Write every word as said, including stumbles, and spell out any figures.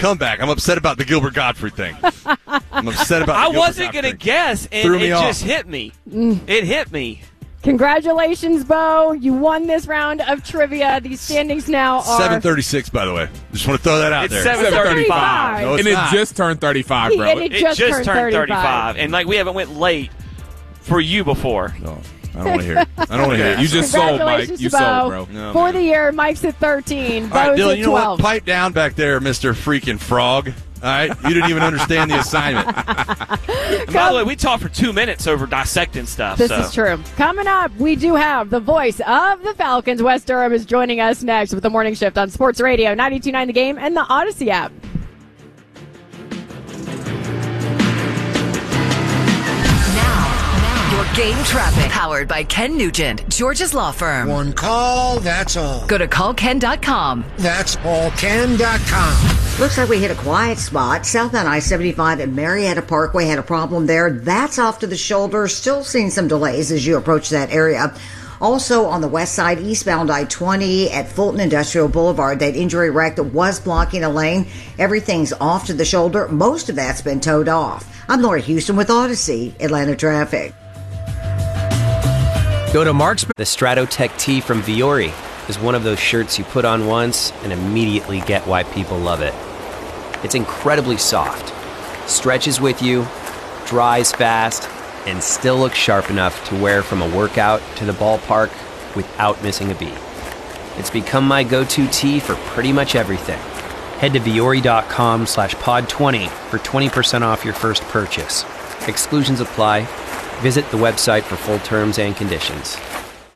comeback. I'm upset about the Gilbert Gottfried thing. I'm upset about the I Gilbert wasn't going to guess, and Threw me it off. just hit me. It hit me. Congratulations, Bo. You won this round of trivia. These standings now are seven thirty-six, by the way. Just want to throw that out It's there. seven thirty-five. No, it's and it not. just turned thirty-five, He- bro. and it It just just turned turned thirty-five. thirty-five, and like we haven't went late for you before. No, I don't want to hear it. I don't want to hear it. You just sold, Mike. Congratulations You to Bo. sold, bro. No, For man. the year, Mike's at thirteen. All right, Bo's Dylan, at you know what? twelve. Pipe down back there, Mister Freaking Frog. All right? You didn't even understand the assignment. And by the way, we talked for two minutes over dissecting stuff. This so. is true. Coming up, we do have the voice of the Falcons. Wes Durham is joining us next with the Morning Shift on Sports Radio ninety-two point nine The Game and the Odyssey app. Your game traffic. Powered by Ken Nugent, George's Law Firm. One call, that's all. Go to call ken dot com. That's all ken dot com. Looks like we hit a quiet spot. Southbound I seventy-five at Marietta Parkway had a problem there. That's off to the shoulder. Still seeing some delays as you approach that area. Also on the west side, eastbound I twenty at Fulton Industrial Boulevard, that injury wreck that was blocking a lane. Everything's off to the shoulder. Most of that's been towed off. I'm Laura Houston with Odyssey, Atlanta Traffic. Go to Mark's. The Stratotech tee from Viore is one of those shirts you put on once and immediately get why people love it. It's incredibly soft, stretches with you, dries fast, and still looks sharp enough to wear from a workout to the ballpark without missing a beat. It's become my go-to tee for pretty much everything. Head to Viore.com slash pod 20 for twenty percent off your first purchase. Exclusions apply. Visit the website for full terms and conditions.